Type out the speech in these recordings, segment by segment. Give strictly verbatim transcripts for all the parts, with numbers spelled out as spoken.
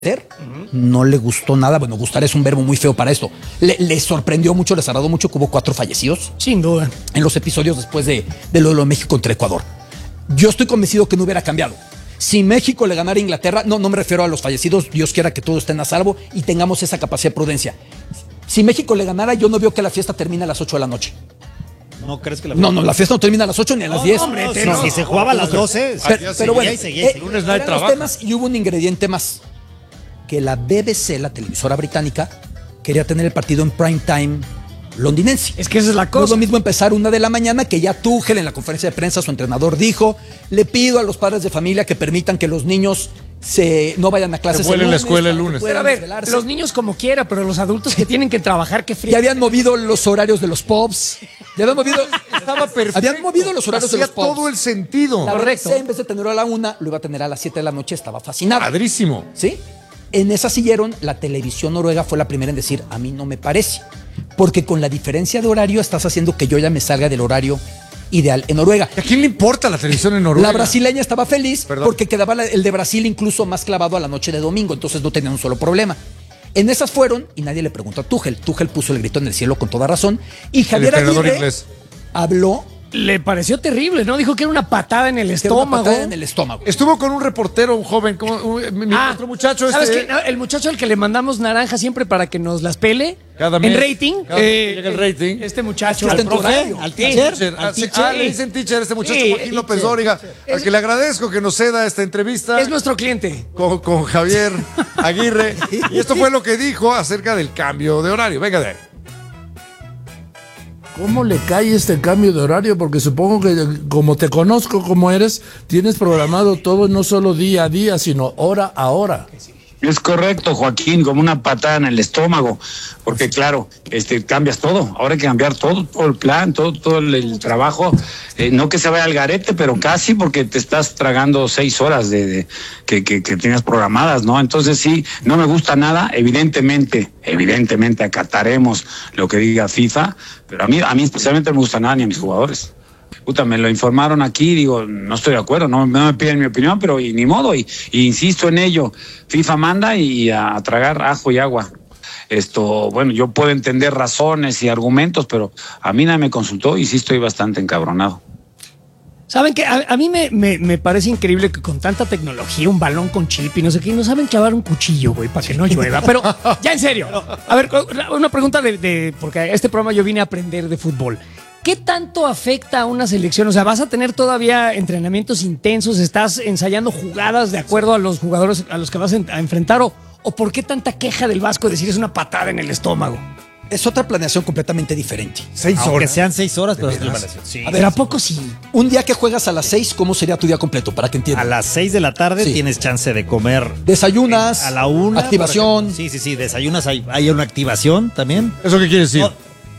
Uh-huh. No le gustó nada. Bueno, gustar es un verbo muy feo para esto. Le, le sorprendió mucho, les agradó mucho que hubo cuatro fallecidos. Sin duda. En los episodios después de, de lo de lo México contra Ecuador. Yo estoy convencido que no hubiera cambiado. Si México le ganara a Inglaterra, no, no me refiero a los fallecidos, Dios quiera que todos estén a salvo y tengamos esa capacidad de prudencia. Si México le ganara, yo no veo que la fiesta termine a las ocho de la noche. ¿No crees que la fiesta? No, no, la fiesta no termina a las ocho ni a las diez. No, hombre, no, no, si se jugaba a las doce. Pero, pero bueno, seguía, eh, lunes no hay trabajo. Los temas y hubo un ingrediente más. Que la B B C, la televisora británica, quería tener el partido en prime time londinense. Es que esa es la cosa. No es lo mismo empezar una de la mañana, que ya Tuchel en la conferencia de prensa, su entrenador dijo, le pido a los padres de familia que permitan que los niños se no vayan a clases. Se vuelen la escuela el lunes. Pero a ver, los niños como quiera, pero los adultos que tienen que trabajar, qué frío. Ya habían movido los horarios de los pubs. Ya habían movido. Estaba perfecto. Habían movido los horarios Hacía de los pubs. todo el sentido. La Correcto. B B C, en vez de tenerlo a la una, lo iba a tener a las siete de la noche. Estaba fascinado. Padrísimo. ¿Sí? En esa siguieron, la televisión noruega fue la primera en decir, a mí no me parece. Porque con la diferencia de horario estás haciendo que yo ya me salga del horario ideal en Noruega. ¿A quién le importa la televisión en Noruega? La brasileña estaba feliz Perdón. porque quedaba la- el de Brasil incluso más clavado a la noche de domingo, entonces no tenía un solo problema. En esas fueron, y nadie le preguntó a Tuchel. Tuchel puso el grito en el cielo con toda razón. Y Javier entrenador Aguirre inglés. habló Le pareció terrible, ¿no? Dijo que era una patada en el que era una estómago. patada en el estómago. Estuvo con un reportero, un joven, como un- mi, mi Ah, otro muchacho ¿sabes este. qué? No, el muchacho al que le mandamos naranja siempre para que nos las pele. Cada mes. En rating. Cada- llega el rating. Este muchacho. Es que al está en tu profe, horario. al Teacher, teacher. ah, al sí, teacher. ah, le dicen teacher a este muchacho, Sí, Joaquín López teacher. Dóriga, Es- al que le agradezco que nos ceda esta entrevista Es nuestro cliente. con, con Javier Aguirre. Y esto fue lo que dijo acerca del cambio de horario. Venga de ahí. ¿Cómo le cae este cambio de horario? Porque supongo que como te conozco como eres, tienes programado todo no solo día a día, sino hora a hora. Es correcto, Joaquín, como una patada en el estómago, porque claro, este cambias todo, ahora hay que cambiar todo, todo el plan, todo, todo el, el trabajo, eh, no que se vaya al garete, pero casi, porque te estás tragando seis horas de, de que, que, que tenías programadas, ¿no? Entonces sí, no me gusta nada, evidentemente, evidentemente acataremos lo que diga FIFA, pero a mí, a mí especialmente no me gusta nada ni a mis jugadores. Puta, me lo informaron aquí, digo, no estoy de acuerdo, no, no me piden mi opinión, pero y, ni modo, y, y insisto en ello, FIFA manda y a, a tragar ajo y agua. Esto, bueno, yo puedo entender razones y argumentos, pero a mí nadie me consultó y sí estoy bastante encabronado. ¿Saben qué? A, a mí me, me, me parece increíble que con tanta tecnología, un balón con chip y no sé qué, no saben clavar un cuchillo, güey, para que no llueva. Pero, ya en serio. A ver, una pregunta de, de... Porque a este programa yo vine a aprender de fútbol. ¿Qué tanto afecta a una selección? O sea, ¿vas a tener todavía entrenamientos intensos? ¿Estás ensayando jugadas de acuerdo a los jugadores a los que vas a enfrentar? ¿O, o por qué tanta queja del Vasco de decir es una patada en el estómago? Es otra planeación completamente diferente. Seis Aunque horas. sean seis horas, pero es una planeación. Sí. A ver, Pero ¿a poco sí? un día que juegas a las seis, ¿cómo sería tu día completo? Para que A entiendan. las seis de la tarde Sí. tienes chance de comer. Desayunas, A la una. activación. por ejemplo. Sí, sí, sí. Desayunas. Hay, hay una activación también. ¿Eso qué quiere decir? No,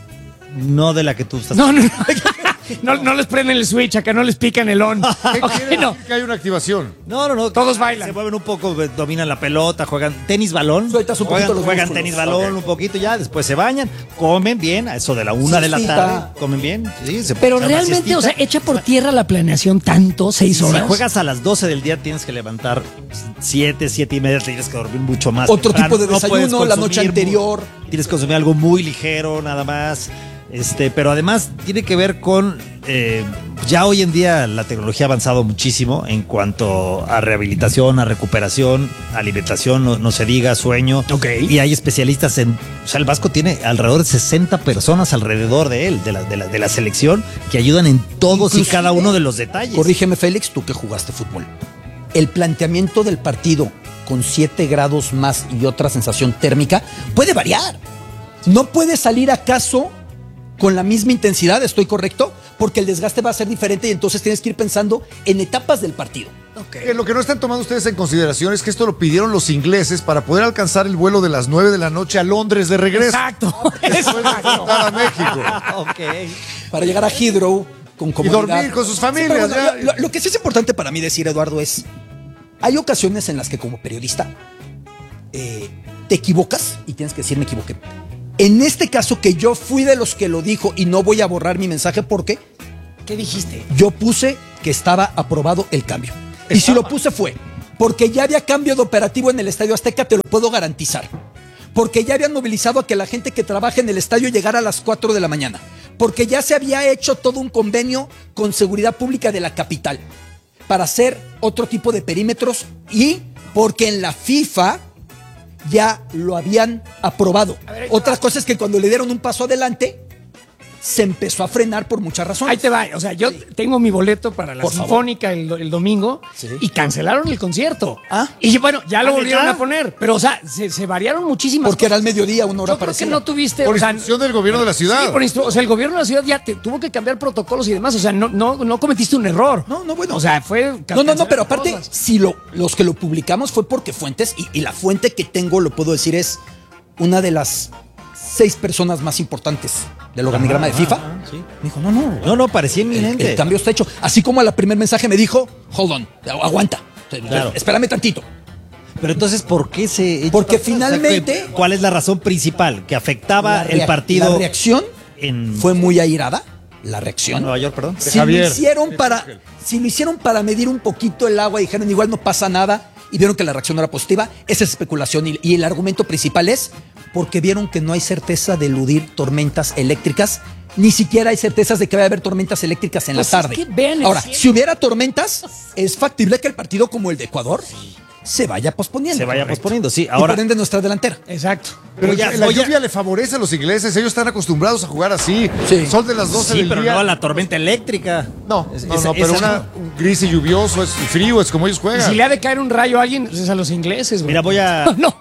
no de la que tú estás. No, no, no. No, no les prenden el switch, acá no les pican el on. ¿Qué Ok, quiere no. decir que hay una activación? No, no, no. Todos bailan. Se mueven un poco, dominan la pelota, juegan tenis balón. Sueltas un juegan poquito los juegan músculos. tenis balón un poquito ya, después se bañan, comen bien, a eso de la una de la Siestita. tarde, comen bien. Sí, se Pero echan una realmente, o sea, siestita. echa por tierra la planeación tanto, seis Si horas. juegas a las doce del día tienes que levantar siete, siete y media, tienes que dormir mucho más. Otro temprano, tipo de no puedes desayuno la noche consumir anterior. mu- Tienes que consumir algo muy ligero, nada más. Este, pero además tiene que ver con eh, ya hoy en día la tecnología ha avanzado muchísimo en cuanto a rehabilitación, a recuperación, alimentación, no, no se diga, sueño. Ok. Y hay especialistas en. O sea, el Vasco tiene alrededor de sesenta personas alrededor de él, de la, de la, de la selección, que ayudan en todos y Inclusive, cada uno de los detalles. Corrígeme, Félix, tú que jugaste fútbol. El planteamiento del partido con siete grados más y otra sensación térmica puede variar. No puede salir acaso con la misma intensidad, ¿estoy correcto? Porque el desgaste va a ser diferente y entonces tienes que ir pensando en etapas del partido. Eh, lo que no están tomando ustedes en consideración es que esto lo pidieron los ingleses para poder alcanzar el vuelo de las nueve de la noche a Londres de regreso. Exacto. Después de enfrentar a México. Ok. Para llegar a Heathrow con Y comodidad. dormir con sus Sí, familias. pero bueno, ya. lo, lo- lo que sí es importante para mí decir, Eduardo, es hay ocasiones en las que como periodista eh, te equivocas y tienes que decir me equivoqué. En este caso que yo fui de los que lo dijo y no voy a borrar mi mensaje porque ¿Qué dijiste? yo puse que estaba aprobado el cambio. Y si lo puse fue Porque ya había cambio de operativo en el Estadio Azteca, te lo puedo garantizar. Porque ya habían movilizado a que la gente que trabaja en el estadio llegara a las cuatro de la mañana. Porque ya se había hecho todo un convenio con Seguridad Pública de la capital para hacer otro tipo de perímetros y porque en la FIFA ya lo habían aprobado. ver, Otra cosa es que cuando le dieron un paso adelante, se empezó a frenar por muchas razones. Ahí te va. O sea, yo sí. tengo mi boleto para la Por Sinfónica el, el domingo Sí. y cancelaron el concierto. Ah. Y bueno, ya lo ¿Ah, volvieron neta? a poner. Pero, o sea, se, se variaron muchísimas Porque era cosas. al mediodía, una hora Yo creo que parecida. no tuviste... Por o sea, instrucción del gobierno de la ciudad. Sí, por instru- o sea, el gobierno de la ciudad ya te, tuvo que cambiar protocolos y demás. O sea, no, no, no cometiste un error. No, no, bueno. O sea, fue... No, no, no, pero cancelar aparte, cosas. si lo, los que lo publicamos fue porque fuentes, y, y la fuente que tengo, lo puedo decir, es una de las seis personas más importantes del organigrama de FIFA. Ah, sí. Me dijo, no, no. No, no, parecía El, inminente. el cambio está hecho. Así como a la primer mensaje me dijo, hold on, aguanta. Claro. Espérame tantito. Pero entonces, ¿por qué se...? Porque o sea, finalmente- ¿qué- ¿cuál es la razón principal? ¿Que afectaba La el rea- partido La reacción en fue muy airada. La reacción. Nueva York, perdón? Si lo Javier. hicieron para, si lo hicieron para medir un poquito el agua y dijeron igual no pasa nada y vieron que la reacción no era positiva, esa es especulación y, y el argumento principal es porque vieron que no hay certeza de eludir tormentas eléctricas, ni siquiera hay certezas de que va a haber tormentas eléctricas en Pues la es tarde. que vean el Ahora, cielo. si hubiera tormentas, es factible que el partido como el de Ecuador se vaya posponiendo. Se vaya Correcto. posponiendo, sí. Y Ahora, por ende nuestra delantera. Exacto. Pero Oye, la oye. lluvia le favorece a los ingleses. Ellos están acostumbrados a jugar así. Sí. Sol de las doce sí, del pero día. no a la tormenta eléctrica. No, Es- no, es- no, pero esa- una, un gris y lluvioso, es y frío, es como ellos Y juegan. si le ha de caer un rayo a alguien, pues es a los ingleses, güey. Mira, voy a, No.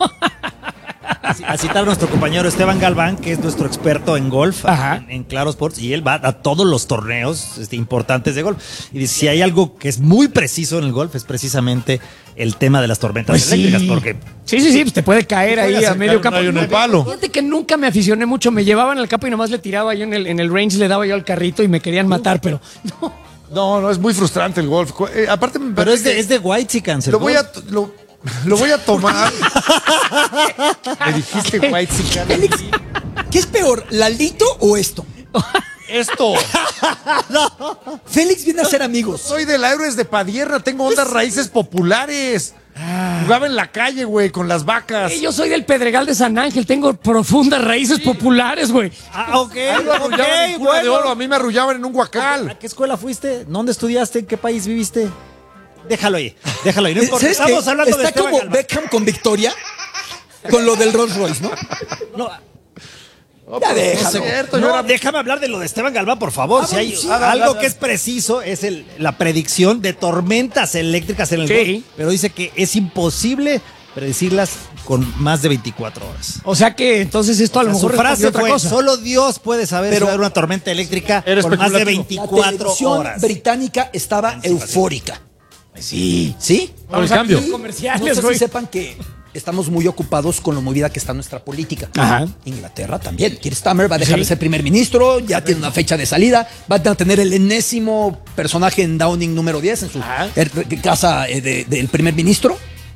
a citar a nuestro compañero Esteban Galván, que es nuestro experto en golf Ajá. en, en Claro Sports, y él va a todos los torneos este, importantes de golf. Y dice, si hay algo que es muy preciso en el golf, es precisamente el tema de las tormentas Pues sí. eléctricas, porque Sí, sí, sí, pues te puede caer Te puede ahí a acercar medio un campo. rayo en el palo. Fíjate que nunca me aficioné mucho. Me llevaban al campo y nomás le tiraba yo en el, en el range, le daba yo al carrito y me querían matar, pero no. No, no, es muy frustrante el golf. Eh, aparte, me pero es parece de, que es de White Chickens. lo voy a lo, lo voy a tomar. Me dijiste white Félix, ¿qué es peor, Lalito o esto? Esto. Félix viene a ser amigos. Soy del Héroes de Padierna, tengo ondas raíces populares. Jugaba en la calle, güey, con las vacas. Eh, Yo soy del Pedregal de San Ángel, tengo profundas raíces populares, güey. Ah, ok, A mí me arrullaban en ok, cuna de bueno. oro, a mí me arrullaban en un huacal. ¿A qué escuela fuiste? ¿Dónde estudiaste? ¿En qué país viviste? Déjalo ahí, déjalo ahí. No importa. ¿Sabes qué? Estamos hablando de Está Esteban como Galván. Beckham con Victoria, con lo del Rolls Royce, ¿no? No, Ya déjalo. es cierto, no, yo era- déjame hablar de lo de Esteban Galván, por favor. Ah, si bueno, hay sí. algo que es preciso es el, la predicción de tormentas eléctricas en el Sí. golf, pero dice que es imposible predecirlas con más de veinticuatro horas. O sea que entonces esto a lo O sea, mejor su frase respondió otra fue, cosa. solo Dios puede saber Pero- si va a haber una tormenta eléctrica Era con más de especulativo. La veinticuatro televisión horas. británica estaba eufórica. Sí. ¿Sí? Vamos el a cambio. pedir No comerciales, sé güey. si sepan que estamos muy ocupados con lo movida que está nuestra política. Ajá. Inglaterra también. Keir Starmer va a dejar Sí. de ser primer ministro, ya tiene una fecha de salida, va a tener el enésimo personaje en Downing número diez en su Ajá. er- casa eh, de- del primer ministro.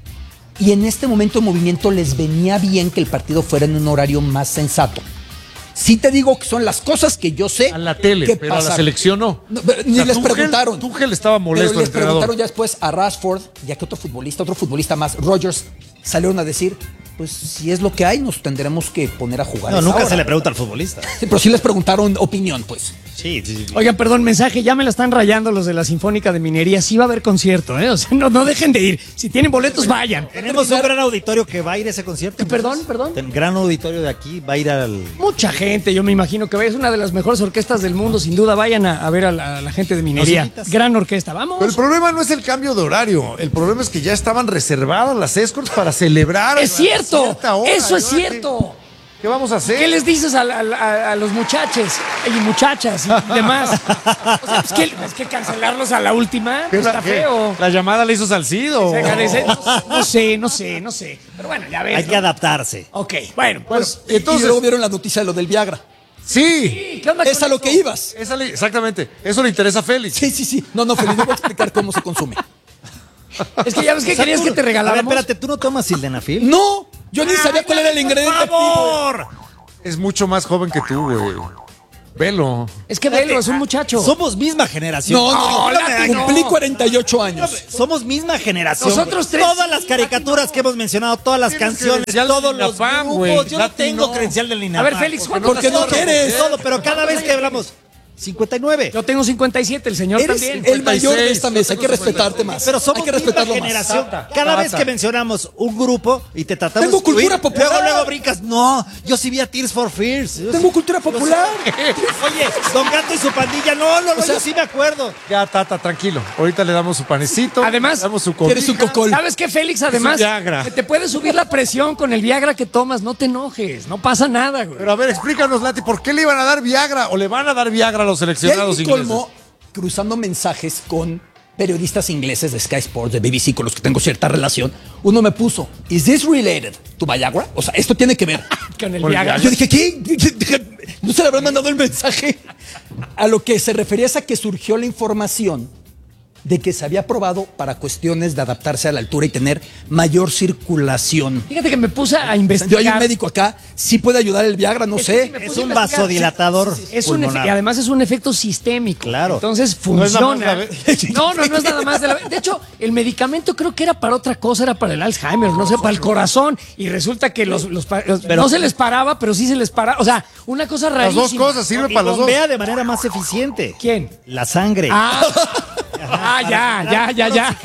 Y en este momento de movimiento les venía bien que el partido fuera en un horario más sensato. Sí te digo que son las cosas que yo sé. A la tele, que pero a la pasan. selección no. No, pero ni O sea, les Tuchel- preguntaron. Tuchel estaba molesto, Pero el les entrenador. preguntaron ya después a Rashford, ya que otro futbolista, otro futbolista más, Rodgers, salieron a decir, pues si es lo que hay, nos tendremos que poner a jugar. No, a esa nunca hora. se le pregunta al futbolista. Sí, pero sí les preguntaron opinión, pues. Sí, sí, sí. Oigan, perdón, mensaje, ya me la están rayando los de la Sinfónica de Minería. Sí va a haber concierto, ¿eh? O sea, no, no dejen de ir. Si tienen boletos, vayan. Tenemos un gran auditorio que va a ir a ese concierto. Perdón, perdón. El gran auditorio de aquí va a ir al... Mucha gente, yo me imagino que es una de las mejores orquestas del mundo, sin duda. Vayan a, a ver a la, a la gente de Minería. invitas? Gran orquesta, vamos. Pero el problema no es el cambio de horario. El problema es que ya estaban reservadas las escorts para celebrar. Es a cierto, cierta hora. eso es ¿Y ahora cierto. ¿Qué, qué vamos a hacer? ¿Qué les dices a, la- a la- a los muchachos y muchachas y demás? O sea, es, que, es que cancelarlos a la última ¿Qué está la- qué? feo. La llamada le hizo Salcido. Se agradece. No, no sé, no sé, no sé. Pero bueno, ya ves. Hay ¿no? que adaptarse. Ok, bueno, pues. Y Entonces, luego vieron la noticia de lo del Viagra. sí. ¿Qué onda Es con a lo eso? que ibas. Esa le- exactamente. Eso le interesa a Félix. Sí, sí, sí. No, no, Felipe, voy a explicar cómo se consume. Es que ya ves que querías que te A ver, regaláramos. espérate, ¿tú no tomas sildenafil? No, yo ni sabía cuál era el ingrediente ¡Por activo. favor! Es mucho más joven que tú, güey. Velo. Es que Velo es un muchacho. Somos misma generación. No, no, no, Lati, no. cumplí cuarenta y ocho años. Somos misma generación. Nosotros tres. Todas las caricaturas que hemos mencionado, todas las Tienes canciones, credencial todos del los INAPAM, grupos. güey. Yo no Lati, tengo no. credencial del A INAPAM. ver, Félix, ¿cuántos Porque no años? quieres. Todo, pero cada vez que hablamos, cincuenta y nueve. Yo tengo cincuenta y siete, el señor Eres también. el mayor de esta yo mesa, hay que tengo respetarte más. Pero somos hay que misma respetarlo más. generación. Tata, Cada vez tata. que mencionamos un grupo y te tratamos Tengo de excluir, cultura popular. Luego, luego brincas. No, yo sí vi a Tears for Fears. Yo Tengo cultura popular. Oye, Don Gato y su pandilla, no, no, no, O sea, yo sí me acuerdo. Ya, Tata, tranquilo. Ahorita le damos su panecito. Además, le damos su Eres un cobija. cocol. ¿Sabes qué, Félix? Además, Viagra. que te puede subir la presión con el Viagra que tomas. No te enojes, no pasa nada, güey. Pero a ver, explícanos, Lati, ¿por qué le iban a dar Viagra o le van a dar Viagra a los Y ahí seleccionados mi ingleses? colmo, cruzando mensajes con periodistas ingleses de Sky Sports, de B B C, con los que tengo cierta relación, uno me puso, ¿Is this related to Viagra? O sea, esto tiene que ver. Con el Con el Viagra. Yo dije, ¿qué? ¿No se le habrán mandado el mensaje? A lo que se refería es a que surgió la información de que se había probado para cuestiones de adaptarse a la altura y tener mayor circulación. Fíjate que me puse a Yo investigar. hay un médico acá, sí puede ayudar el Viagra, no Es que sé. sí me Es puse a un investigar. vasodilatador Es un efe- pulmonar. y además es un efecto sistémico. Claro. Entonces No es nada más funciona. la ve- No, no, no es nada más de la. De hecho, el medicamento creo que era para otra cosa, era para el Alzheimer, no sé, para el corazón. Y resulta que los, los pa- los- no se les paraba, pero sí se les paraba. O sea, una cosa Las rarísima. dos cosas, sirve Y para los dos. bombea de manera más eficiente. ¿Quién? La sangre. Ah, ah ya, ya, ya, ya.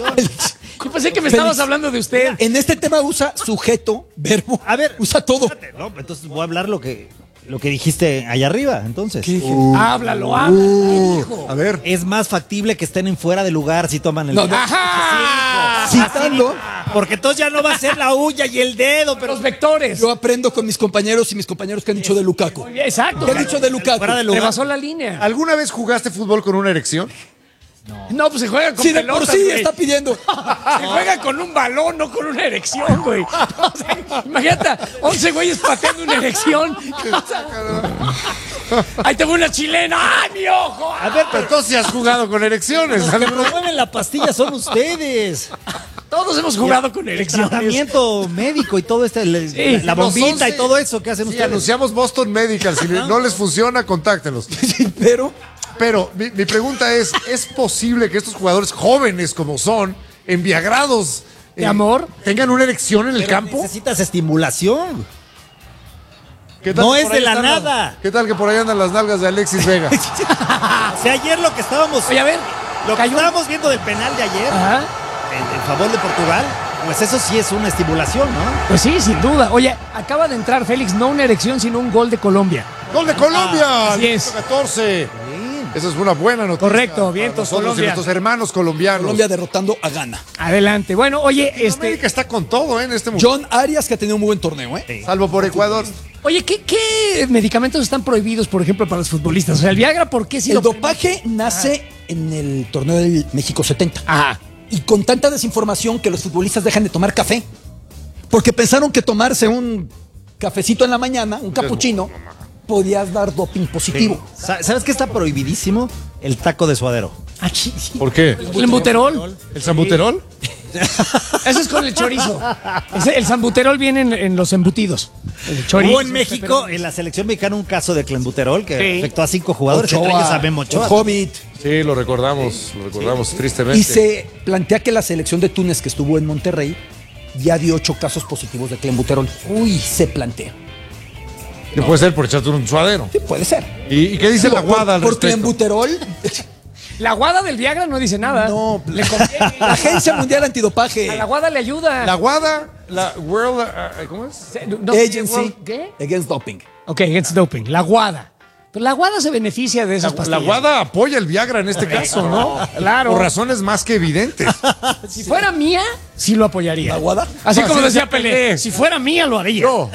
Yo pensé que me Félix, estabas hablando de usted. En este tema usa sujeto, verbo. A ver, usa todo. espérate, no, entonces voy a hablar lo que, lo que dijiste allá arriba, entonces. Háblalo, háblalo. hijo. A ver, Es más factible que estén en fuera de lugar si toman el... No, no. Ajá. Citando, Porque entonces ya no va a ser la uña y el dedo, pero... Los vectores. yo aprendo con mis compañeros y mis compañeros que han dicho de Lukaku. Exacto. ¿Qué han dicho de Lukaku? Fuera de lugar. Rebasó la línea. ¿alguna vez jugaste fútbol con una erección? No, pues se juega con Sí, de por pelotas, sí güey. está pidiendo. Se juega con un balón, no con una erección, güey. O sea, imagínate, once güeyes pateando una erección. O sea, ahí te voy una chilena. ¡Ay, mi ojo! A ver, Pero pero entonces sí has jugado con erecciones. los que promueven la pastilla son ustedes. Todos hemos jugado con El erecciones. tratamiento médico y todo este, le- Sí, la los bombita once y todo eso que hacen Sí, ustedes. anunciamos Boston Medical. Si no les funciona, contáctenlos. Pero Pero mi, mi pregunta es, ¿es posible que estos jugadores jóvenes como son, enviagrados, ¿De amor? tengan una erección en el Pero campo? necesitas estimulación. ¿Qué no que es por de ahí la están las- nada. ¿Qué tal que por ahí andan las nalgas de Alexis Vega? O sea, ayer lo que estábamos, Oye, a ver. lo que cayó- estábamos viendo del penal de ayer, Ajá. en, en favor de Portugal, pues eso sí es una estimulación, ¿no? Pues sí, sin duda. Oye, acaba de entrar Félix, no una erección, sino un gol de Colombia. ¡Gol de Colombia! Así es. catorce. Esa es una buena noticia. Correcto, vientos, para nosotros y Colombia. nuestros hermanos colombianos. Colombia derrotando a Ghana. Adelante. Bueno, oye, este. América está con todo, ¿eh? En este momento. John Arias, que ha tenido un muy buen torneo, ¿eh? Salvo por Ecuador. Oye, ¿qué, ¿qué medicamentos están prohibidos, por ejemplo, para los futbolistas? O sea, el Viagra, ¿por qué si El lo dopaje nace en el torneo del México setenta. Ajá. Y con tanta desinformación que los futbolistas dejan de tomar café. Porque pensaron que tomarse un cafecito en la mañana, un capuchino, podías dar doping positivo. Sa- ¿Sabes qué está prohibidísimo? El taco de suadero. Ah, sí, sí. ¿Por qué? El embuterol. ¿El sambuterol? Eso es con el chorizo. Ese- el sambuterol viene en, en los embutidos. El chorizo. Hubo en México, en la selección mexicana, un caso de clenbuterol que Sí. afectó a cinco jugadores, entre ellos a Memo Ochoa. el Hobbit. Sí, lo recordamos, lo recordamos tristemente. Y se plantea que la selección de Túnez que estuvo en Monterrey ya dio ocho casos positivos de clenbuterol. Uy, se plantea. ¿Qué puede ser por echarte un suadero? Sí, puede ser. ¿Y, y qué dice la guada al Por respecto? clenbuterol, La guada del Viagra no dice nada. no. Le conviene. La Agencia Mundial Antidopaje. A la guada le ayuda. La guada, la World, uh, ¿cómo es? No, Agency ¿Qué? Against Doping. Ok, against doping. La guada. Pero la guada se beneficia de esas La, pastillas. la guada apoya el Viagra en este caso, ¿no? Claro. Por razones más que evidentes. Si fuera mía, sí lo apoyaría. ¿La guada? Así No, como sí, decía sí, Pelé. Pelé. Si fuera mía, lo haría. Yo,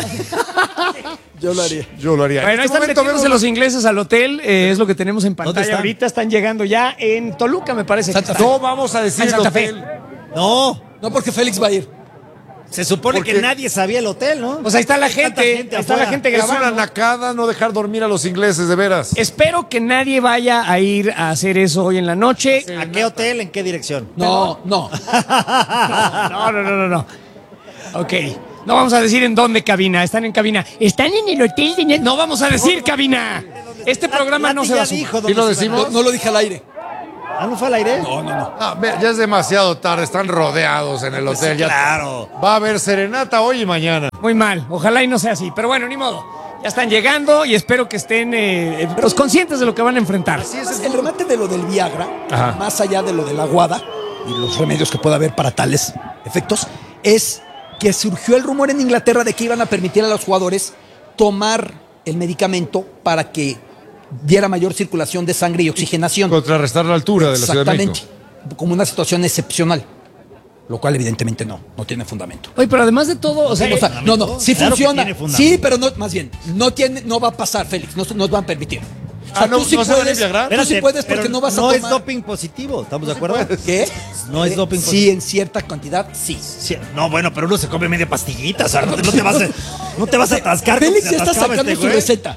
Yo lo haría. yo lo haría. Bueno, ahí En este están momento metiéndose vemos- los ingleses al hotel, eh, es lo que tenemos en pantalla están? ahorita. Están llegando ya en Toluca, me parece. Santa que Fe. están. No vamos a decir En el Santa Fe. hotel. No, No, porque Félix va a ir. se supone ¿Por que qué? nadie sabía el hotel, ¿no? Pues ahí está la Hay tanta gente, gente ahí está la afuera. gente Es una grabando. nacada no dejar dormir a los ingleses, de veras. Espero que nadie vaya a ir a hacer eso hoy en la noche. ¿A qué hotel? ¿En qué dirección? No, no. No, no, no, no, no. Ok. No vamos a decir en dónde cabina. Están en cabina. Están en el hotel de... No vamos a decir cabina. Este programa no se va a dijo. ¿Y lo decimos? No, no lo dije al aire. ¿Ah, no fue al aire? No, no, no. Ah, ve, ya es demasiado tarde, están rodeados en el hotel. Ya claro. Va a haber serenata hoy y mañana. Muy mal. Ojalá y no sea así. Pero bueno, ni modo. Ya están llegando y espero que estén eh, los conscientes de lo que van a enfrentar. Así es, el remate de lo del Viagra, Ajá. más allá de lo de la aguada y los remedios que pueda haber para tales efectos, es que surgió el rumor en Inglaterra de que iban a permitir a los jugadores tomar el medicamento para que diera mayor circulación de sangre y oxigenación. Contrarrestar la altura de la Ciudad de México. Exactamente. Como una situación excepcional. Lo cual evidentemente no, no tiene fundamento. Oye, pero además de todo, o sea, O sea, no, no, sí Claro que funciona. tiene fundamento. Sí, pero no, más bien, no tiene, no va a pasar, Félix, no nos van a permitir. O sea, Ah, ¿no- tú sí no se van a puedes, Viagra? tú sí Espérate, puedes porque pero no vas a No tomar. es doping positivo, ¿estamos de acuerdo? ¿Qué? No es Eh, doping Sí, positivo. en cierta cantidad, sí. Sí, no, bueno, pero uno se come media pastillita, o sea, no te, no te vas a, no te vas a atascar. como Félix se ya está atascaba sacando este su güey. receta.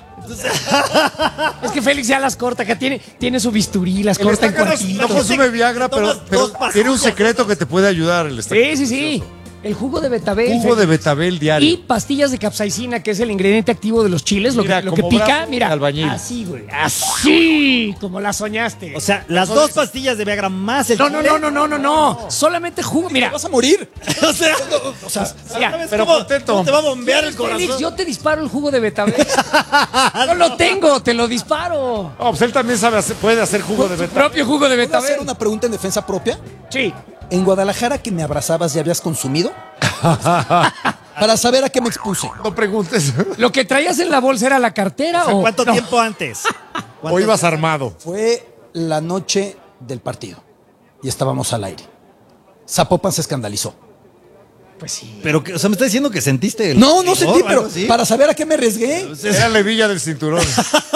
es que Félix ya las corta, que tiene, tiene su bisturí, las El corta en estaca no, cuartitos. no consume Viagra, pero, Tomas pero dos pastillas. tiene un secreto que te puede ayudar el estaca. Sí, sí, sí. El jugo de betabel. Jugo de Félix. betabel diario. Y pastillas de capsaicina, que es el ingrediente activo de los chiles, lo Mira, que, lo que como pica, brazo de mira. albañil. Así, güey. Así, como la soñaste. O sea, las dos pastillas de Viagra más el no, no, chile. no, no, no, no, no. Solamente jugo, mira. Vas a morir. O sea, O sea, Mira, ¿sabes pero cómo- contento. cómo te va a bombear el Félix, corazón? yo te disparo el jugo de betabel. No lo tengo, te lo disparo. Oh, pues él también sabe hacer- puede hacer jugo de Su betabel. propio jugo de ¿puedo hacer betabel. una pregunta en defensa propia? Sí. ¿En Guadalajara que me abrazabas ya habías consumido? Para saber a qué me expuse. No preguntes. ¿Lo que traías en la bolsa era la cartera O sea, o ¿cuánto no? tiempo antes? O ibas armado. Fue la noche del partido y estábamos al aire. Zapopan se escandalizó. Pues sí. Pero, que, o sea, me está diciendo que sentiste el... No, no rigor sentí, o pero algo así. para saber a qué me arriesgué. Era la hebilla del cinturón.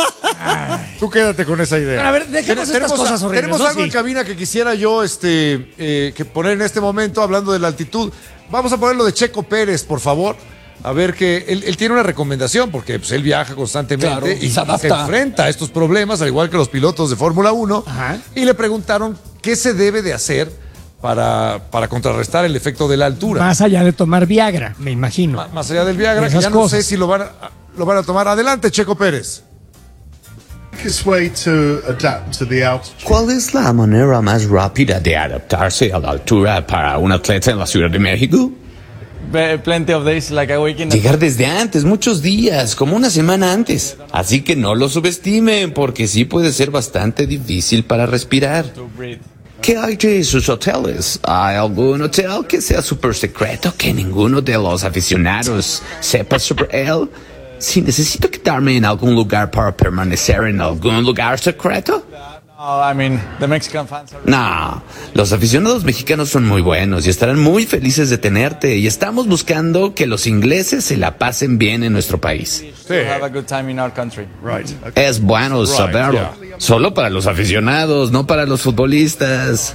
Tú quédate con esa idea. Pero a ver, dejemos Ten- estas cosas horribles, Tenemos ¿no? algo en Sí. cabina que quisiera yo este, eh, que poner en este momento, hablando de la altitud. Vamos a ponerlo de Checo Pérez, por favor. A ver que él, él tiene una recomendación, porque pues, él viaja constantemente Claro, y y se adapta. se enfrenta a estos problemas, al igual que los pilotos de Fórmula uno. Ajá. Y le preguntaron qué se debe de hacer para, para contrarrestar el efecto de la altura. Más allá de tomar Viagra, me imagino. Ma- Más allá del Viagra, que Esas ya no sé cosas. si lo van, a, lo van a tomar. Adelante, Checo Pérez. quickest way to adapt to the altitude? ¿Cuál es la manera más rápida de adaptarse a la altura para un atleta en la Ciudad de México? Plenty of days, like a weekend. Llegar desde antes, muchos días, como una semana antes. Así que no lo subestimen, porque sí puede ser bastante difícil para respirar. To breathe. ¿Qué hay de sus hoteles? ¿Hay algún hotel que sea súper secreto que ninguno de los aficionados sepa sobre él? Si necesito quedarme en algún lugar para permanecer en algún lugar secreto. No, I mean, the Mexican fans are... No, los aficionados mexicanos son muy buenos y estarán muy felices de tenerte. Y estamos buscando que los ingleses se la pasen bien en nuestro país. to have a good time in our country. Right. Es bueno saberlo. yeah. Solo para los aficionados, no para los futbolistas.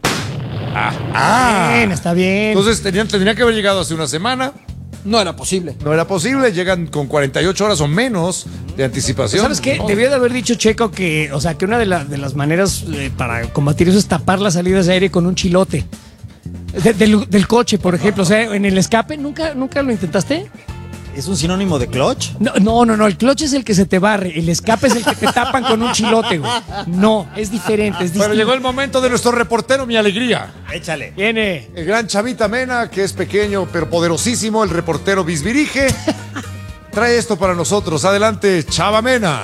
Bien, está bien. Entonces tenían, tendría que haber llegado hace una semana. No era posible. No era posible. Llegan con cuarenta y ocho horas o menos de anticipación. ¿Sabes qué? No. Debió de haber dicho Checo que, o sea, que una de, la- de las maneras eh, para combatir eso es tapar las salidas de aire con un chilote. De- del, del coche, por ejemplo. O sea, en el escape, ¿nunca, nunca lo intentaste? ¿Es un sinónimo de clutch? No, no, no, no. El clutch es el que se te barre. El escape es el que te tapan con un chilote, güey. No, es diferente, es Bueno, distinto. llegó el momento de nuestro reportero, mi alegría. Échale. Viene. El gran Chavita Mena, que es pequeño pero poderosísimo, el reportero Bisbirige, trae esto para nosotros. Adelante, Chava Mena.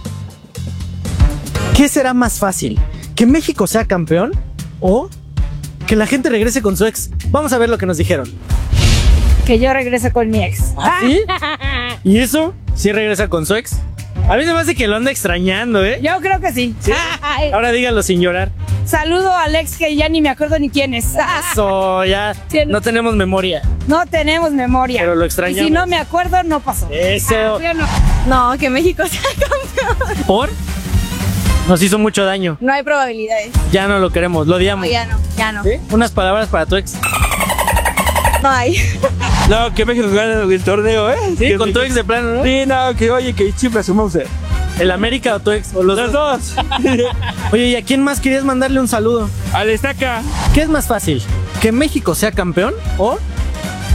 ¿Qué será más fácil? ¿Que México sea campeón o que la gente regrese con su ex? Vamos a ver lo que nos dijeron. Que yo regrese con mi ex. ¿Sí? ¿Y eso? ¿Sí regresa con su ex? A mí se me hace que lo anda extrañando, ¿eh? Yo creo que sí. Ay, Ahora díganlo sin llorar. saludo a Alex, que ya ni me acuerdo ni quién es. Eso, ya Sí. no tenemos memoria. No tenemos memoria. Pero lo extrañamos. Y si no me acuerdo, no pasó. Eso. Yo no. No, que México sea campeón. ¿Por? Nos hizo mucho daño. No hay probabilidades. Ya no lo queremos, lo No, odiamos. ya no, ya no. ¿Sí? Unas palabras para tu ex. No hay. No, que México gane el torneo, ¿eh? ¿Sí? Con tu ex de plano, ¿no? Sí, no, que oye, que chifla su mouse. ¿El América o tu ex? ¿O los Los dos? dos. Oye, ¿y a quién más querías mandarle un saludo? Al estaca. ¿Qué es más fácil? ¿Que México sea campeón o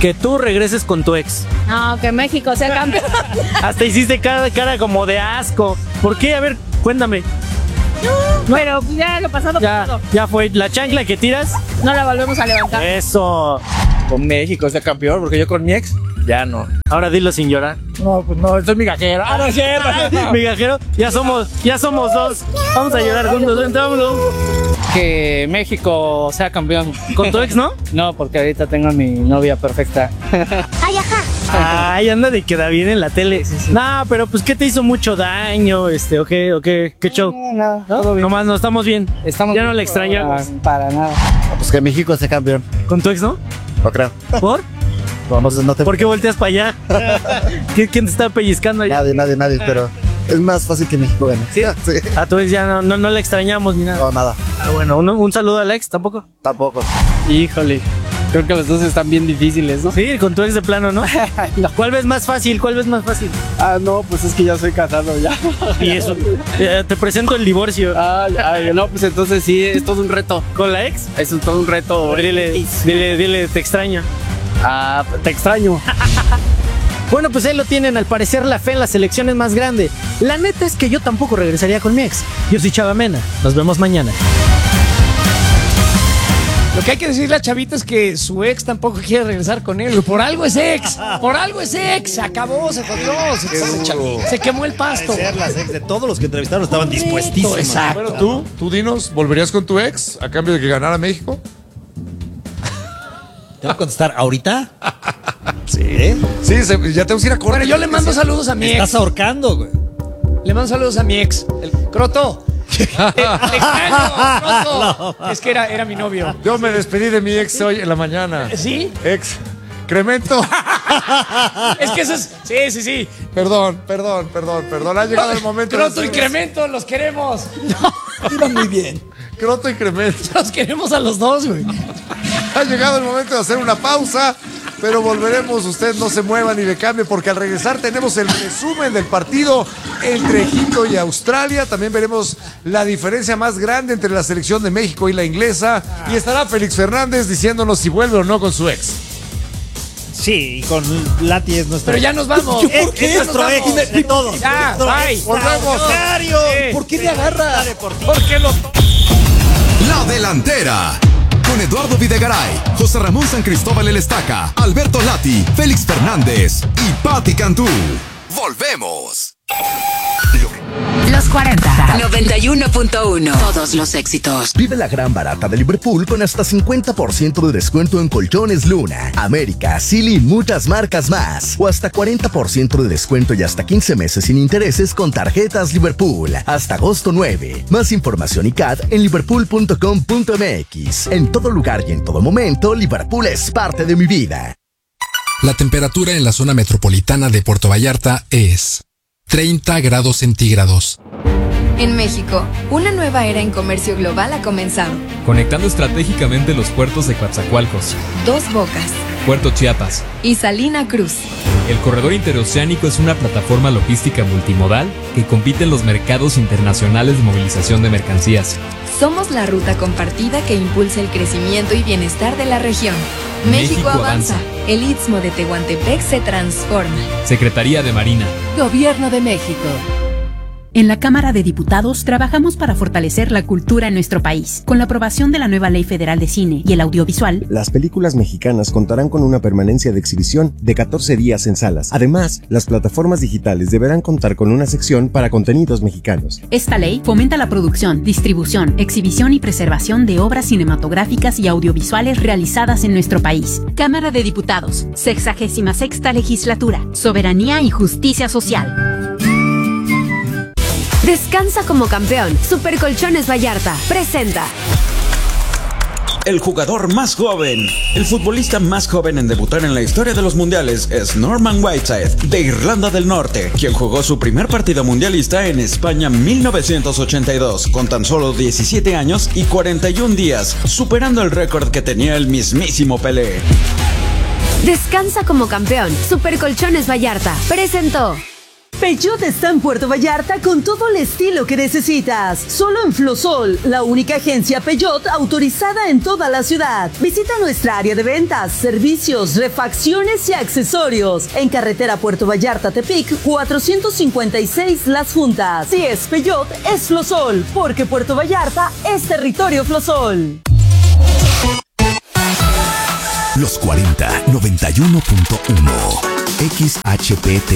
que tú regreses con tu ex. No, que México sea campeón. Hasta hiciste cara, cara como de asco. ¿Por qué? A ver, cuéntame. Pero ya lo pasado Ya, pasado. ya fue. ¿La chancla que tiras? No la volvemos a levantar. Eso. Con México sea campeón, porque yo con mi ex, ya no. Ahora dilo sin llorar. No, pues no, soy migajero. Ah, no es cierto. Migajero, ya somos, ya somos dos. Vamos a llorar juntos. Vente, vámonos. Que México sea campeón. ¿Con tu ex, no? No, porque ahorita tengo a mi novia perfecta. Ay, ajá. Ay, anda de queda bien en la tele. No, pero pues, ¿qué te hizo mucho daño? Este, ¿o qué? ¿O qué? ¿Qué show? No, todo bien. Nomás no estamos bien. Estamos Ya no bien, le extrañamos. Para, para nada. Pues que México sea campeón. ¿Con tu ex, no? No creo. ¿Por? No, no, no te... ¿Por qué volteas para allá? ¿Quién quién te está pellizcando allá? Nadie, nadie, nadie, pero es más fácil que México gane. ¿Sí? Sí. A tu ex ya no, no, no le extrañamos ni nada. No, nada. Ah, bueno, un, un saludo al ex, ¿tampoco? Tampoco. Híjole. Creo que los dos están bien difíciles, ¿no? Sí, con tu ex de plano, ¿no? ¿Cuál ves más fácil? ¿Cuál ves más fácil? Ah, no, pues es que ya soy casado ya. Y eso, eh, te presento el divorcio. Ay, ay, no, pues entonces sí, es todo un reto. ¿Con la ex? Es un- todo un reto. Dile, dile, dile, te extraño. Ah, te extraño. Bueno, pues ahí lo tienen. Al parecer la fe en la selección es más grande. La neta es que yo tampoco regresaría con mi ex. Yo soy Chava Mena. Nos vemos mañana. Lo que hay que decirle a Chavita es que su ex tampoco quiere regresar con él. güey. Por algo es ex. Por algo es ex. Se acabó, se jodió. Se, se- se quemó el pasto. Ser las ex de todos los que entrevistaron estaban dispuestísimos. Exacto. Bueno, tú, tú dinos, ¿volverías con tu ex a cambio de que ganara México? ¿Te voy a contestar ahorita? Sí. Sí, se- ya tenemos que ir a correr. Bueno, yo le mando saludos a mi Me estás ex. ahorcando, güey. Le mando saludos a mi ex. El Croto. Eh, le extraño, Croto. Es que era, era mi novio. Yo me despedí de mi ex hoy en la mañana. ¿Sí? Ex. Cremento. Es que eso es. Sí, sí, sí. Perdón, perdón, perdón, perdón. Ha llegado el momento. de Croto y hacer- Cremento, los queremos. Iba muy bien. Croto y Cremento. Los queremos a los dos, güey. Ha llegado el momento de hacer una pausa, pero volveremos. Usted no se mueva ni le cambie, porque al regresar tenemos el resumen del partido entre Egipto y Australia. También veremos la diferencia más grande entre la selección de México y la inglesa. Y estará Félix Fernández diciéndonos si vuelve o no con su ex. Sí, y con Lati es nuestro. Pero ya nos vamos. Es, ¿Por qué es nuestro nos ex vamos? de todos. Ya, Nuestro bye. ex Volvemos. extraordinario. ¿Por qué le agarra? Porque los. La Delantera. Con Eduardo Videgaray, José Ramón San Cristóbal El Estaca, Alberto Lati, Félix Fernández y Patti Cantú. Volvemos. Los cuarenta. noventa y uno punto uno. Todos los éxitos. Vive la gran barata de Liverpool con hasta cincuenta por ciento de descuento en colchones Luna, América, Silly y muchas marcas más. O hasta cuarenta por ciento de descuento y hasta quince meses sin intereses con tarjetas Liverpool. Hasta agosto nueve. Más información y C A D en liverpool punto com punto m x. En todo lugar y en todo momento, Liverpool es parte de mi vida. La temperatura en la zona metropolitana de Puerto Vallarta es treinta grados centígrados. En México, una nueva era en comercio global ha comenzado. Conectando estratégicamente los puertos de Coatzacoalcos, Dos Bocas Puerto Chiapas. y Salina Cruz. El corredor interoceánico es una plataforma logística multimodal que compite en los mercados internacionales de movilización de mercancías. Somos la ruta compartida que impulsa el crecimiento y bienestar de la región. México, México avanza. avanza. El Istmo de Tehuantepec se transforma. Secretaría de Marina. Gobierno de México. En la Cámara de Diputados trabajamos para fortalecer la cultura en nuestro país. Con la aprobación de la nueva Ley Federal de Cine y el Audiovisual, las películas mexicanas contarán con una permanencia de exhibición de catorce días en salas. Además, las plataformas digitales deberán contar con una sección para contenidos mexicanos. esta ley fomenta la producción, distribución, exhibición y preservación de obras cinematográficas y audiovisuales realizadas en nuestro país. Cámara de Diputados, sexagésima sexta legislatura, soberanía y justicia social. Descansa como campeón. Super Colchones Vallarta presenta. El jugador más joven, el futbolista más joven en debutar en la historia de los mundiales es Norman Whiteside, de Irlanda del Norte, quien jugó su primer partido mundialista en España mil novecientos ochenta y dos, con tan solo diecisiete años y cuarenta y un días, superando el récord que tenía el mismísimo Pelé. Descansa como campeón. Super Colchones Vallarta presentó. Peugeot está en Puerto Vallarta con todo el estilo que necesitas. Solo en Flosol, la única agencia Peugeot autorizada en toda la ciudad. Visita nuestra área de ventas, servicios, refacciones y accesorios. En carretera Puerto Vallarta-Tepic, cuatrocientos cincuenta y seis Las Juntas. Si es Peugeot, es Flosol, porque Puerto Vallarta es territorio Flosol. Los cuarenta, noventa y uno punto uno. X H P T